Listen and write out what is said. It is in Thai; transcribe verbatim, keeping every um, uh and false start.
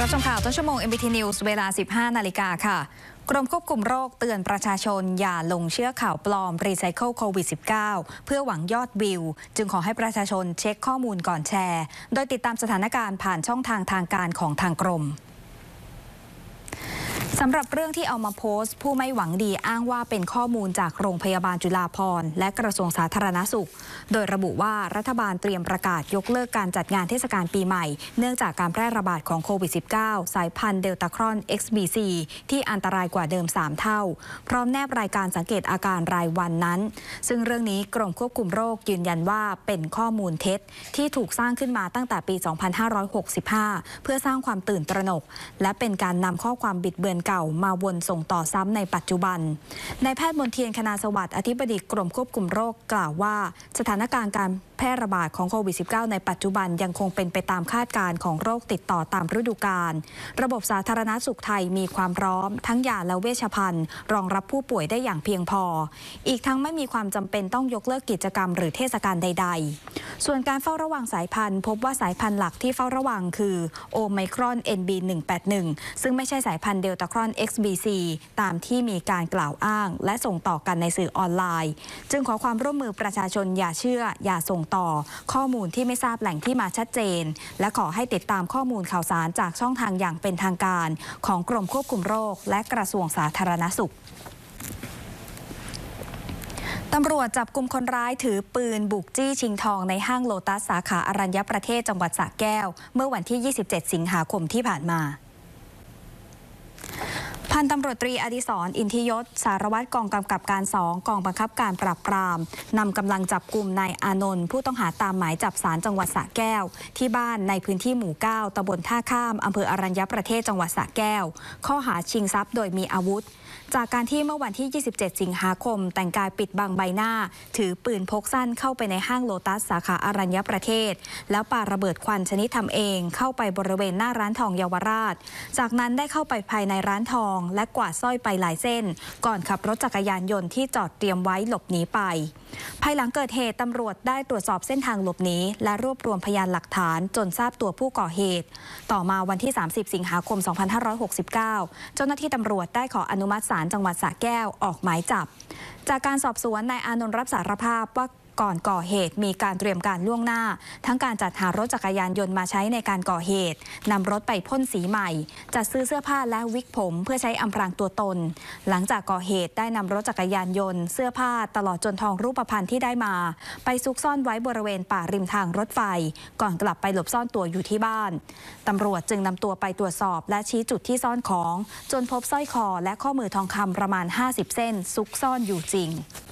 รับชมข่าวต้นชั่วโมง เอ็ม บี ที News เวลา สิบห้า นาฬิกาค่ะกรมควบคุมโรคเตือนประชาชนอย่าลงเชื่อข่าวปลอมรีไซเคิลโควิด สิบเก้า เพื่อหวังยอดวิวจึงขอให้ประชาชนเช็คข้อมูลก่อนแชร์โดยติดตามสถานการณ์ผ่านช่องทางทางการของทางกรมสำหรับเรื่องที่เอามาโพสต์ผู้ไม่หวังดีอ้างว่าเป็นข้อมูลจากโรงพยาบาลจุฬาภรณ์และกระทรวงสาธารณสุขโดยระบุว่ารัฐบาลเตรียมประกาศยกเลิกการจัดงานเทศกาลปีใหม่เนื่องจากการแพร่ระบาดของโควิด สิบเก้า สายพันธุ์เดลตาครอน เอ็กซ์ บี ซี ที่อันตรายกว่าเดิมสามเท่าพร้อมแนบรายการสังเกตอาการรายวันนั้นซึ่งเรื่องนี้กรมควบคุมโรคยืนยันว่าเป็นข้อมูลเท็จที่ถูกสร้างขึ้นมาตั้งแต่ปี สองพันห้าร้อยหกสิบห้า เพื่อสร้างความตื่นตระหนกและเป็นการนำข้อความบิดเบือนเก่ามาวนส่งต่อซ้ำในปัจจุบันนายแพทย์มนเทียนคณาสวัสดิ์อธิบดีกรมควบคุมโรคกล่าวว่าสถานการณ์การแพร่ระบาดของโควิด สิบเก้า ในปัจจุบันยังคงเป็นไปตามคาดการณ์ของโรคติดต่อตามฤดูกาลระบบสาธารณสุขไทยมีความพร้อมทั้งยาและเวชภัณฑ์รองรับผู้ป่วยได้อย่างเพียงพออีกทั้งไม่มีความจำเป็นต้องยกเลิกกิจกรรมหรือเทศกาลใดๆส่วนการเฝ้าระวังสายพันธุ์พบว่าสายพันธุ์หลักที่เฝ้าระวังคือโอไมครอน เอ็น บี หนึ่งแปดหนึ่ง ซึ่งไม่ใช่สายพันธุ์เดลตาครอน เอ็กซ์ บี ซี ตามที่มีการกล่าวอ้างและส่งต่อกันในสื่อออนไลน์จึงขอความร่วมมือประชาชนอย่าเชื่ออย่าส่งต่อข้อมูลที่ไม่ทราบแหล่งที่มาชัดเจนและขอให้ติดตามข้อมูลข่าวสารจากช่องทางอย่างเป็นทางการของกรมควบคุมโรคและกระทรวงสาธารณสุขตำรวจจับกุมคนร้ายถือปืนบุกจี้ชิงทองในห้างโลตัสสาขาอรัญญประเทศจังหวัดสระแก้วเมื่อวันที่ ยี่สิบเจ็ด สิงหาคมที่ผ่านมาพันตำรวจตรีอดิศรอินทิยศสารวัตรกองกำกับการสองกองบังคับการปราบปรามนำกำลังจับกลุ่มนายอานนท์ผู้ต้องหาตามหมายจับศาลจังหวัดสระแก้วที่บ้านในพื้นที่หมู่เก้าตำบลท่าข้ามอำเภออรัญญประเทศจังหวัดสระแก้วข้อหาชิงทรัพย์โดยมีอาวุธจากการที่เมื่อวันที่ ยี่สิบเจ็ด สิงหาคมแต่งกายปิดบังใบหน้าถือปืนพกสั้นเข้าไปในห้างโลตัสสาขาอรัญญประเทศแล้วปาระเบิดควันชนิดทำเองเข้าไปบริเวณหน้าร้านทองเยาวราชจากนั้นได้เข้าไปภายในร้านทองและกวาดสร้อยไปหลายเส้นก่อนขับรถจักรยานยนต์ที่จอดเตรียมไว้หลบหนีไปภายหลังเกิดเหตุตำรวจได้ตรวจสอบเส้นทางหลบหนีและรวบรวมพยานหลักฐานจนทราบตัวผู้ก่อเหตุต่อมาวันที่ สามสิบ สิงหาคม สองพันห้าร้อยหกสิบเก้า เจ้าหน้าที่ตำรวจได้ขออนุมัติศาลจังหวัดสระแก้วออกหมายจับจากการสอบสวนนายอานนท์รับสารภาพว่าก่อนก่อเหตุมีการเตรียมการล่วงหน้าทั้งการจัดหารถจักรยานยนต์มาใช้ในการก่อเหตุนำรถไปพ่นสีใหม่จัดซื้อเสื้อผ้าและวิกผมเพื่อใช้อำพรางตัวตนหลังจากก่อเหตุได้นำรถจักรยานยนต์เสื้อผ้าตลอดจนทองรูปพรรณที่ได้มาไปซุกซ่อนไว้บริเวณป่าริมทางรถไฟก่อนกลับไปหลบซ่อนตัวอยู่ที่บ้านตำรวจจึงนำตัวไปตรวจสอบและชี้จุดที่ซ่อนของจนพบสร้อยคอและข้อมือทองคำประมาณห้าสิบเส้นซุกซ่อนอยู่จริง